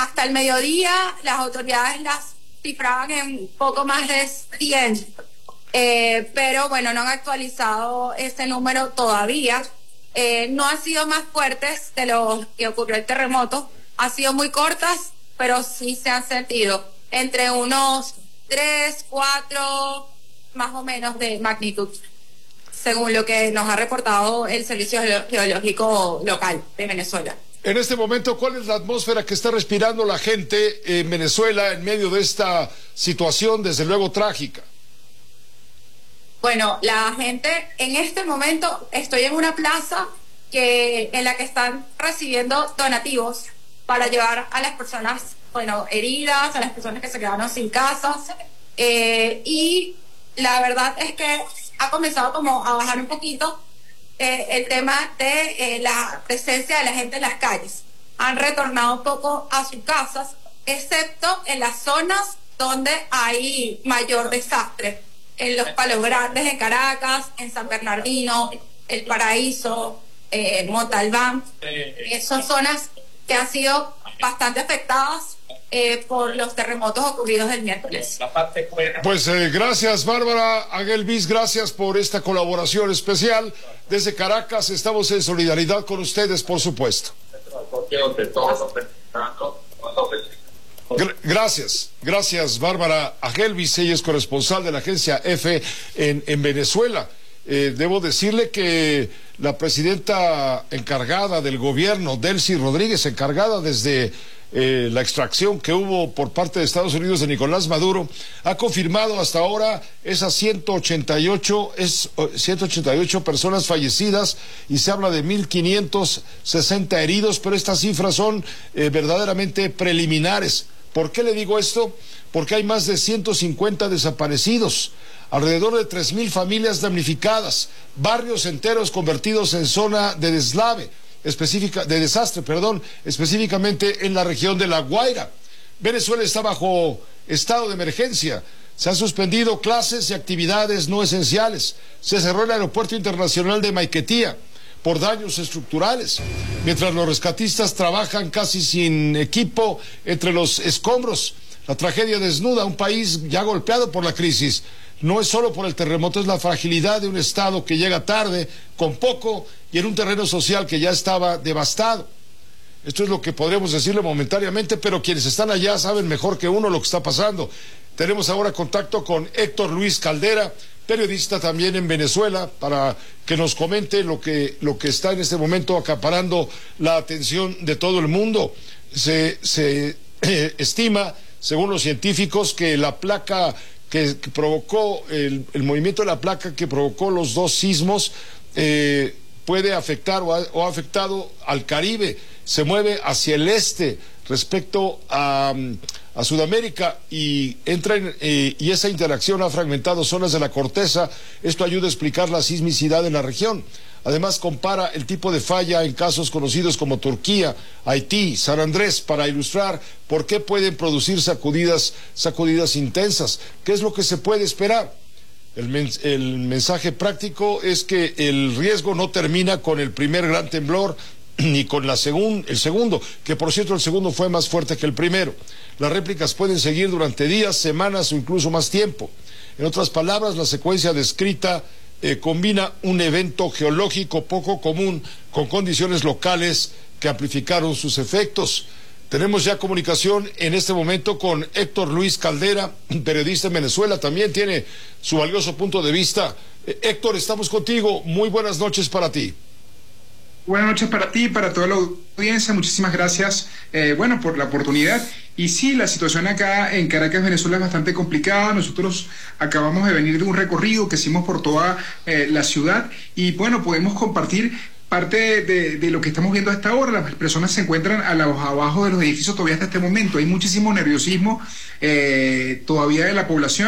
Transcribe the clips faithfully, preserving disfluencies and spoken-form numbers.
hasta el mediodía las autoridades las cifraban en poco más de cien, eh, pero bueno, no han actualizado ese número todavía. Eh, no han sido más fuertes de lo que ocurrió el terremoto, han sido muy cortas, pero sí se han sentido entre unos tres, cuatro más o menos de magnitud, según lo que nos ha reportado el Servicio Geológico Local de Venezuela. En este momento, ¿cuál es la atmósfera que está respirando la gente en Venezuela en medio de esta situación, desde luego, trágica? Bueno, la gente, en este momento, estoy en una plaza que en la que están recibiendo donativos para llevar a las personas, bueno, heridas, a las personas que se quedaron sin casas, eh, y la verdad es que ha comenzado como a bajar un poquito eh, el tema de eh, la presencia de la gente en las calles. Han retornado un poco a sus casas, excepto en las zonas donde hay mayor desastre, en los Palos Grandes, en Caracas, en San Bernardino, El Paraíso, eh, Montalbán. Eh, son zonas que han sido bastante afectadas eh, por los terremotos ocurridos el miércoles. Pues eh, gracias, Bárbara Aguelvis, gracias por esta colaboración especial. Desde Caracas estamos en solidaridad con ustedes, por supuesto. Gracias, gracias Bárbara Aguelvis, ella es corresponsal de la agencia EFE en, en Venezuela. Eh, debo decirle que la presidenta encargada del gobierno, Delcy Rodríguez, encargada desde eh, la extracción que hubo por parte de Estados Unidos de Nicolás Maduro, ha confirmado hasta ahora esas ciento ochenta y ocho, es, ciento ochenta y ocho personas fallecidas, y se habla de mil quinientos sesenta heridos, pero estas cifras son eh, verdaderamente preliminares. ¿Por qué le digo esto? Porque hay más de ciento cincuenta desaparecidos, alrededor de tres mil familias damnificadas, barrios enteros convertidos en zona de deslave, específica, de desastre, perdón, específicamente en la región de La Guaira. Venezuela está bajo estado de emergencia. Se han suspendido clases y actividades no esenciales. Se cerró el aeropuerto internacional de Maiquetía por daños estructurales, mientras los rescatistas trabajan casi sin equipo entre los escombros. La tragedia desnuda un país ya golpeado por la crisis. No es solo por el terremoto, es la fragilidad de un Estado que llega tarde, con poco, y en un terreno social que ya estaba devastado. Esto es lo que podremos decirle momentáneamente, pero quienes están allá saben mejor que uno lo que está pasando. Tenemos ahora contacto con Héctor Luis Caldera, periodista también en Venezuela, para que nos comente lo que, lo que está en este momento acaparando la atención de todo el mundo. Se, se eh, estima, según los científicos, que la placa que, que provocó, el, el movimiento de la placa que provocó los dos sismos, eh, puede afectar o ha, o ha afectado al Caribe, se mueve hacia el este respecto a, a Sudamérica, y entra en, eh, y esa interacción ha fragmentado zonas de la corteza. Esto ayuda a explicar la sismicidad en la región. Además, compara el tipo de falla en casos conocidos como Turquía, Haití, San Andrés, para ilustrar por qué pueden producir sacudidas, sacudidas intensas. ¿Qué es lo que se puede esperar? El, mens el mensaje práctico es que el riesgo no termina con el primer gran temblor ni con la segun el segundo, que por cierto el segundo fue más fuerte que el primero. Las réplicas pueden seguir durante días, semanas o incluso más tiempo. En otras palabras, la secuencia descrita eh, combina un evento geológico poco común con condiciones locales que amplificaron sus efectos. Tenemos ya comunicación en este momento con Héctor Luis Caldera, periodista en Venezuela, también tiene su valioso punto de vista. Eh, Héctor, estamos contigo, muy buenas noches para ti. Buenas noches para ti y para toda la audiencia, muchísimas gracias, eh, bueno, por la oportunidad. Y sí, la situación acá en Caracas, Venezuela, es bastante complicada. Nosotros acabamos de venir de un recorrido que hicimos por toda eh, la ciudad, y bueno, podemos compartir parte de, de, de lo que estamos viendo hasta ahora. Las personas se encuentran a la, abajo de los edificios todavía hasta este momento. Hay muchísimo nerviosismo eh, todavía de la población.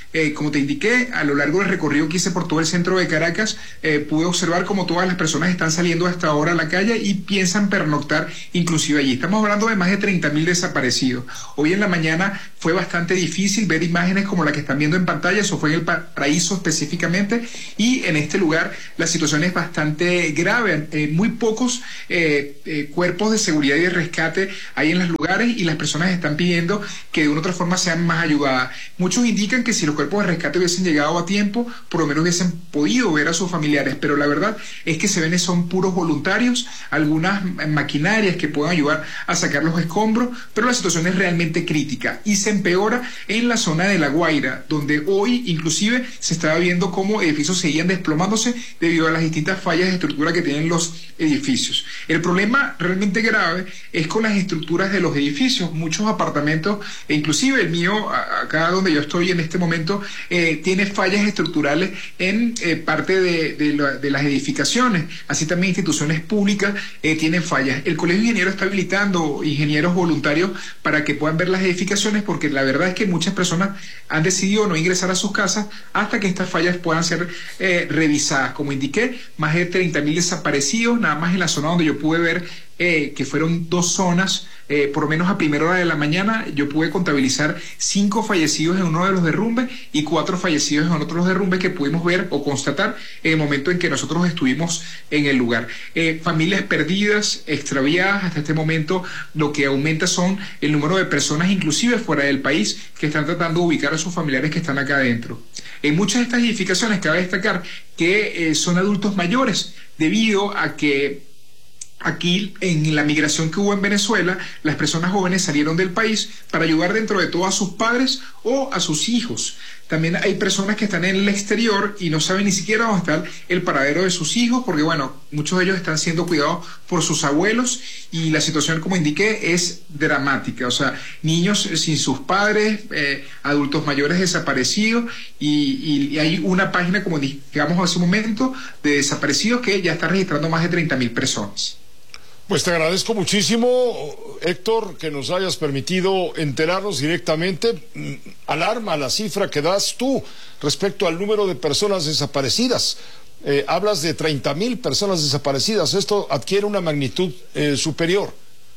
Eh, como te indiqué, a lo largo del recorrido que hice por todo el centro de Caracas, eh, pude observar cómo todas las personas están saliendo hasta ahora a la calle y piensan pernoctar inclusive allí. Estamos hablando de más de treinta mil desaparecidos. Hoy en la mañana fue bastante difícil ver imágenes como la que están viendo en pantalla, eso fue en el Paraíso específicamente, y en este lugar la situación es bastante grave. Eh, muy pocos eh, eh, cuerpos de seguridad y de rescate hay en los lugares y las personas están pidiendo que de una u otra forma sean más ayudadas. Muchos indican que si los cuerpos de rescate hubiesen llegado a tiempo, por lo menos hubiesen podido ver a sus familiares, pero la verdad es que se ven son puros voluntarios, algunas maquinarias que pueden ayudar a sacar los escombros, pero la situación es realmente crítica y se empeora en la zona de La Guaira, donde hoy inclusive se estaba viendo cómo edificios seguían desplomándose debido a las distintas fallas de estructura que tienen los edificios. El problema realmente grave es con las estructuras de los edificios. Muchos apartamentos, e inclusive el mío, acá donde yo estoy en este momento, eh, tiene fallas estructurales en eh, parte de, de, la, de las edificaciones. Así también instituciones públicas eh, tienen fallas. El Colegio de Ingenieros está habilitando ingenieros voluntarios para que puedan ver las edificaciones, porque la verdad es que muchas personas han decidido no ingresar a sus casas hasta que estas fallas puedan ser eh, revisadas. Como indiqué, más de treinta mil desaparecidos, nada más en la zona donde yo pude ver eh, que fueron dos zonas, eh, por lo menos a primera hora de la mañana, yo pude contabilizar cinco fallecidos en uno de los derrumbes y cuatro fallecidos en otros derrumbes que pudimos ver o constatar en el momento en que nosotros estuvimos en el lugar. Eh, familias perdidas, extraviadas, hasta este momento lo que aumenta son el número de personas, inclusive fuera del país, que están tratando de ubicar a sus familiares que están acá adentro. En muchas de estas edificaciones cabe destacar que eh, son adultos mayores, debido a que aquí, en la migración que hubo en Venezuela, las personas jóvenes salieron del país para ayudar dentro de todo a sus padres o a sus hijos. También hay personas que están en el exterior y no saben ni siquiera dónde está el paradero de sus hijos, porque bueno, muchos de ellos están siendo cuidados por sus abuelos y la situación, como indiqué, es dramática. O sea, niños sin sus padres, eh, adultos mayores desaparecidos y, y hay una página, como digamos hace un momento, de desaparecidos que ya está registrando más de treinta mil personas. Pues te agradezco muchísimo, Héctor, que nos hayas permitido enterarnos directamente. Alarma la cifra que das tú respecto al número de personas desaparecidas. Eh, hablas de treinta mil personas desaparecidas. Esto adquiere una magnitud eh, superior.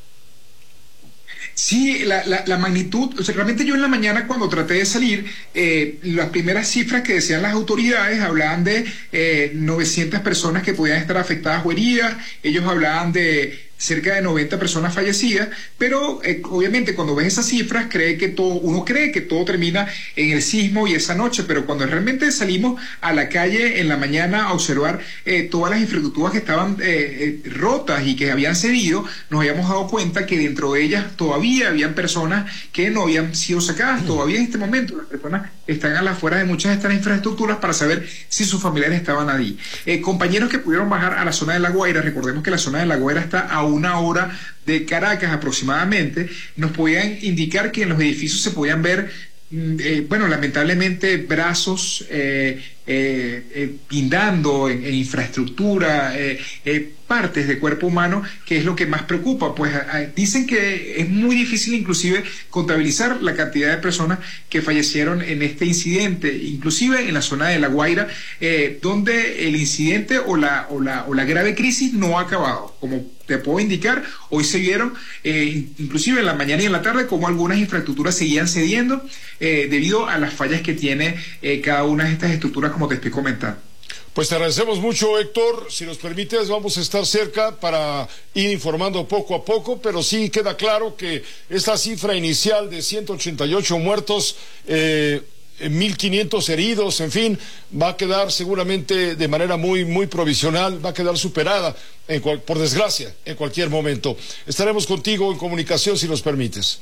Sí, la, la, la magnitud, o sea, realmente yo en la mañana cuando traté de salir, eh, las primeras cifras que decían las autoridades hablaban de eh, novecientas personas que podían estar afectadas o heridas, ellos hablaban de cerca de noventa personas fallecidas, pero eh, obviamente cuando ves esas cifras cree que todo, uno cree que todo termina en el sismo y esa noche, pero cuando realmente salimos a la calle en la mañana a observar eh, todas las infraestructuras que estaban eh, eh, rotas y que habían cedido, nos habíamos dado cuenta que dentro de ellas todavía habían personas que no habían sido sacadas. Todavía en este momento las personas están a las afueras de muchas de estas infraestructuras para saber si sus familiares estaban allí. Eh, compañeros que pudieron bajar a la zona de La Guaira, recordemos que la zona de La Guaira está a una hora de Caracas aproximadamente, nos podían indicar que en los edificios se podían ver, eh, bueno, lamentablemente brazos eh, eh, eh, pindando en, en infraestructura, eh, eh, partes de cuerpo humano, que es lo que más preocupa. Pues a, a, dicen que es muy difícil inclusive contabilizar la cantidad de personas que fallecieron en este incidente, inclusive en la zona de La Guaira, eh, donde el incidente o la, o, la, o la grave crisis no ha acabado. Como te puedo indicar, hoy se vieron, eh, inclusive en la mañana y en la tarde, como algunas infraestructuras seguían cediendo eh, debido a las fallas que tiene eh, cada una de estas estructuras, como te estoy comentando. Pues te agradecemos mucho, Héctor. Si nos permites, vamos a estar cerca para ir informando poco a poco, pero sí queda claro que esta cifra inicial de ciento ochenta y ocho muertos, eh, mil quinientos heridos, en fin, va a quedar seguramente de manera muy, muy provisional, va a quedar superada, en cual, por desgracia, en cualquier momento. Estaremos contigo en comunicación si nos permites.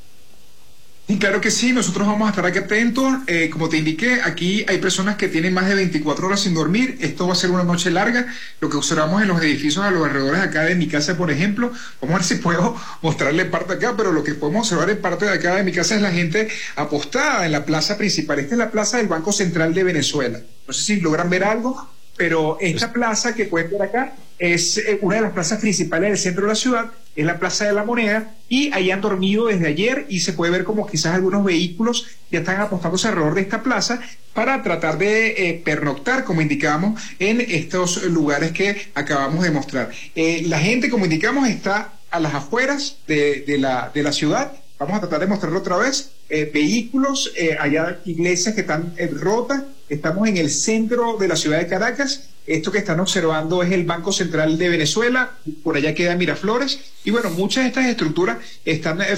Y claro que sí, nosotros vamos a estar aquí atentos. Eh, como te indiqué, aquí hay personas que tienen más de veinticuatro horas sin dormir. Esto va a ser una noche larga. Lo que observamos en los edificios a los alrededores acá de mi casa, por ejemplo, vamos a ver si puedo mostrarle parte acá, pero lo que podemos observar en parte de acá de mi casa es la gente apostada en la plaza principal. Esta es la plaza del Banco Central de Venezuela. No sé si logran ver algo, pero esta plaza que pueden ver acá es eh, una de las plazas principales del centro de la ciudad, es la Plaza de la Moneda, y ahí han dormido desde ayer y se puede ver como quizás algunos vehículos ya están apostándose alrededor de esta plaza para tratar de eh, pernoctar, como indicamos, en estos lugares que acabamos de mostrar. Eh, la gente, como indicamos, está a las afueras de, de, la, de la ciudad. Vamos a tratar de mostrarlo otra vez. Eh, vehículos, eh, allá iglesias que están eh, rotas. Estamos en el centro de la ciudad de Caracas. Esto que están observando es el Banco Central de Venezuela. Por allá queda Miraflores. Y bueno, muchas de estas estructuras están eh,